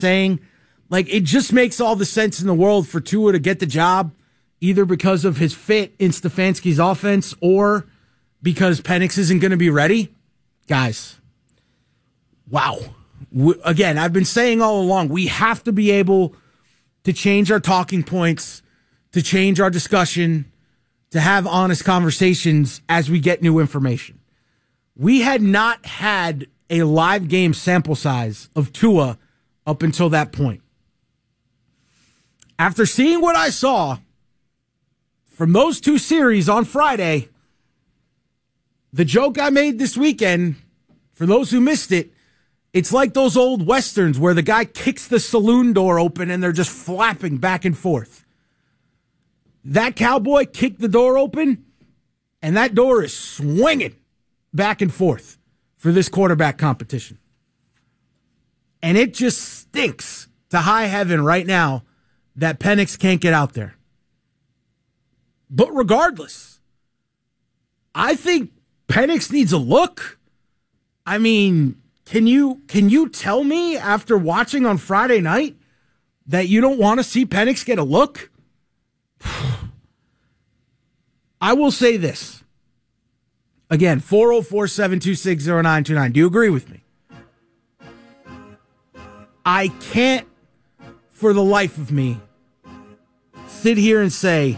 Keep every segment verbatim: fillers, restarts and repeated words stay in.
saying, like, it just makes all the sense in the world for Tua to get the job, either because of his fit in Stefanski's offense or because Penix isn't going to be ready. Guys, wow. We, again, I've been saying all along, we have to be able to change our talking points, to change our discussion, to have honest conversations as we get new information. We had not had a live game sample size of Tua up until that point. After seeing what I saw from those two series on Friday, the joke I made this weekend, for those who missed it, it's like those old Westerns where the guy kicks the saloon door open and they're just flapping back and forth. That cowboy kicked the door open, and that door is swinging back and forth for this quarterback competition. And it just stinks to high heaven right now that Penix can't get out there. But regardless, I think Penix needs a look. I mean, can you can you tell me after watching on Friday night that you don't want to see Penix get a look? I will say this. Again, four oh four, seven two six, oh nine two nine. Do you agree with me? I can't, for the life of me, sit here and say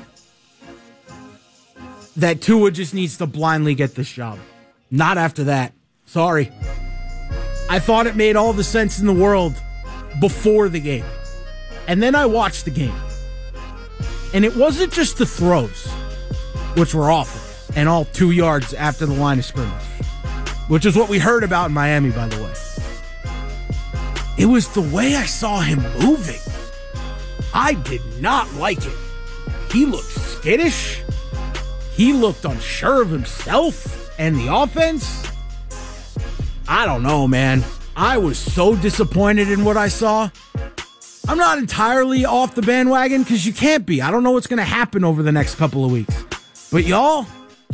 that Tua just needs to blindly get this job. Not after that. Sorry. I thought it made all the sense in the world before the game. And then I watched the game. And it wasn't just the throws, which were awful, and all two yards after the line of scrimmage, which is what we heard about in Miami, by the way. It was the way I saw him moving. I did not like it. He looked skittish. He looked unsure of himself and the offense. I don't know, man. I was so disappointed in what I saw. I'm not entirely off the bandwagon because you can't be. I don't know what's going to happen over the next couple of weeks. But y'all,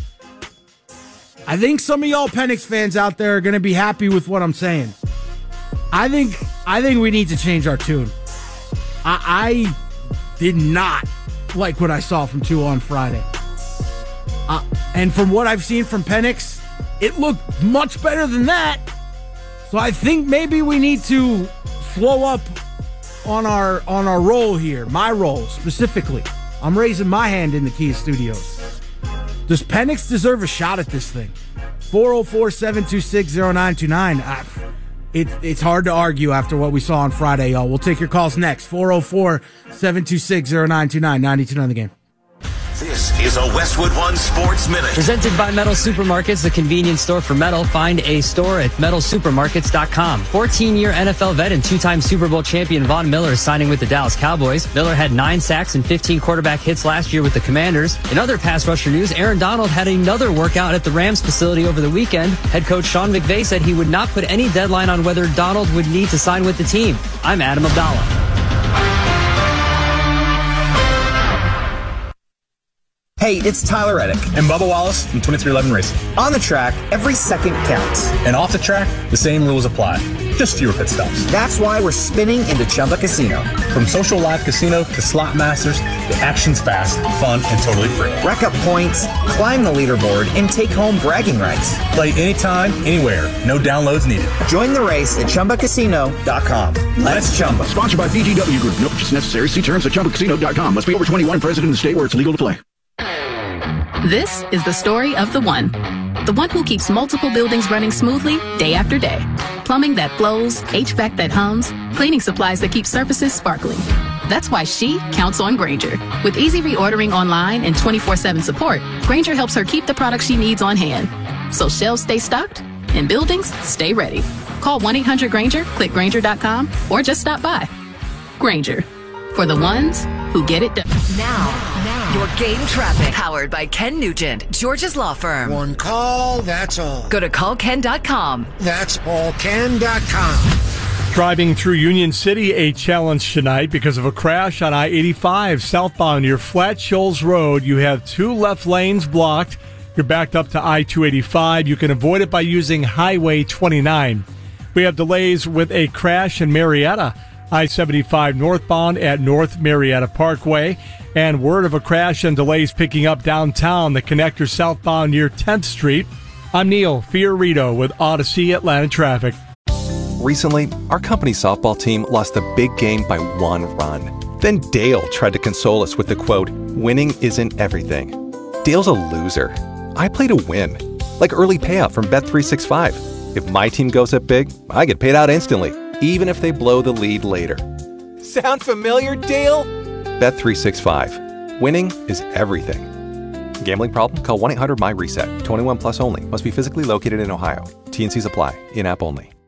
I think some of y'all Penix fans out there are going to be happy with what I'm saying. I think I think we need to change our tune. I, I did not like what I saw from Tua on Friday. Uh, and from what I've seen from Penix, it looked much better than that. So I think maybe we need to slow up on our on our role here, my role specifically. I'm raising my hand in the Kia Studios. Does Penix deserve a shot at this thing? four oh four, seven two six, oh nine two nine. I, it, it's hard to argue after what we saw on Friday, y'all. We'll take your calls next. four oh four, seven two six, oh nine two nine. ninety-two point nine The Game. This is a Westwood One Sports Minute. Presented by Metal Supermarkets, the convenience store for metal. Find a store at metal supermarkets dot com. fourteen-year N F L vet and two-time Super Bowl champion Von Miller is signing with the Dallas Cowboys. Miller had nine sacks and fifteen quarterback hits last year with the Commanders. In other pass rusher news, Aaron Donald had another workout at the Rams facility over the weekend. Head coach Sean McVay said he would not put any deadline on whether Donald would need to sign with the team. I'm Adam Abdallah. Hey, it's Tyler Reddick. And Bubba Wallace from twenty-three eleven Racing. On the track, every second counts. And off the track, the same rules apply. Just fewer pit stops. That's why we're spinning into Chumba Casino. From social live casino to slot masters, the action's fast, fun, and totally free. Rack up points, climb the leaderboard, and take home bragging rights. Play anytime, anywhere. No downloads needed. Join the race at chumba casino dot com. Let's Chumba. Sponsored by B G W Group. No purchase necessary. See terms at chumba casino dot com. Must be over twenty-one, present in the state where it's legal to play. This is the story of the one. The one who keeps multiple buildings running smoothly day after day. Plumbing that flows, H V A C that hums, cleaning supplies that keep surfaces sparkling. That's why she counts on Grainger. With easy reordering online and twenty-four seven support, Grainger helps her keep the products she needs on hand. So shelves stay stocked and buildings stay ready. Call one eight hundred Grainger, click Grainger dot com, or just stop by. Grainger. For the ones who get it done. Now, now, your game traffic. Powered by Ken Nugent, George's law firm. One call, that's all. Go to call ken dot com. That's all ken dot com. Driving through Union City, a challenge tonight because of a crash on I eighty-five southbound near Flat Shoals Road. You have two left lanes blocked. You're backed up to I two eighty-five. You can avoid it by using Highway twenty-nine. We have delays with a crash in Marietta. I seventy-five northbound at North Marietta Parkway. And word of a crash and delays picking up downtown, the connector southbound near tenth Street. I'm Neil Fiorito with Odyssey Atlanta Traffic. Recently, our company softball team lost the big game by one run. Then Dale tried to console us with the quote, "Winning isn't everything." Dale's a loser. I play to win. Like early payout from Bet three sixty-five. If my team goes up big, I get paid out instantly, even if they blow the lead later. Sound familiar, Dale? Bet three sixty-five. Winning is everything. Gambling problem? Call one eight hundred M Y RESET. twenty-one plus only. Must be physically located in Ohio. T N Cs apply. In-app only.